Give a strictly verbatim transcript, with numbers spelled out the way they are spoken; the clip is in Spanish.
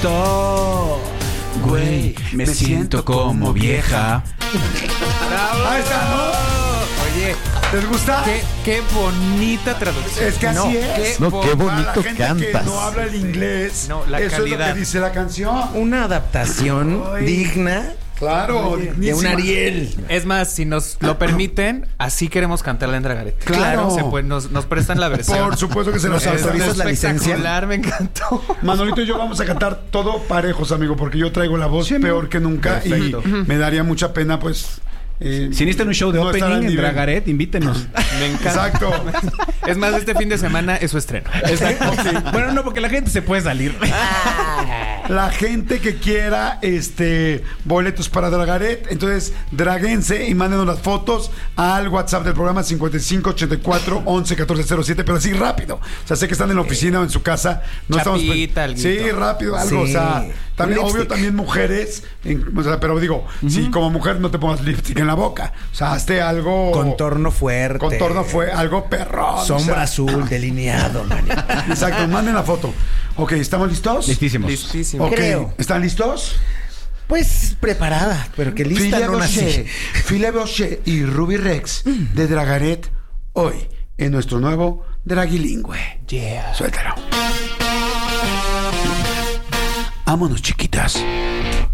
bonito. Güey, me, me siento como vieja. ¡Bravo! Ahí está, ¿no? Oye, ¿les gusta? Qué, qué bonita traducción. Es que así no, es. Qué no, bo- qué bonito Para la gente cantas. que no habla el inglés, No, la eso calidad. es lo que dice la canción. Una adaptación Ay. digna Claro, de dignísima. un Ariel. Es más, si nos lo permiten, así queremos cantarla en Dragaret. Claro. Se puede- nos, nos prestan la versión. Por supuesto que se nos ¿Nos autorizas autorizas la licencia? Espectacular, me encantó. Manolito y yo vamos a cantar todo parejos, amigo, porque yo traigo la voz peor que nunca. Perfecto. Y me daría mucha pena, pues. eh, Si necesitan un show de no estar al opening en nivel. Dragaret, invítenos. Me encanta. Exacto. Es más, este fin de semana es su estreno. Exacto. Sí. Bueno, no, porque la gente se puede salir. La gente que quiera este boletos para Dragaret, entonces draguense y mándenos las fotos al WhatsApp del programa cincuenta y cinco ochenta y cuatro once catorce cero siete, pero así rápido. O sea, sé que están en la oficina o en su casa. No Chapita, estamos. alguito. Sí, rápido, algo. Sí. O sea, también, Un obvio, lipstick. también mujeres. en- o sea, pero digo, si como mujer no te pongas lipstick en la boca. O sea, hazte algo. Contorno fuerte. Contorno fue algo perrón. o Sombra sea. azul, delineado, manito. Exacto, manden la foto. Ok, ¿estamos listos? Listísimos. Listísimo. Ok, Creo. ¿están listos? Pues preparada, pero que lista Philly no nací. Bochet, Philly Bochet y Ruby Rex de Dragaret hoy en nuestro nuevo Draguilingüe. Yeah. Suéltalo. Vámonos, chiquitas.